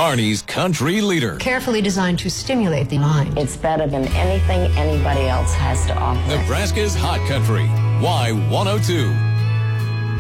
Kearney's country leader. Carefully designed to stimulate the mind. It's better than anything anybody else has to offer. Nebraska's hot country. Y102.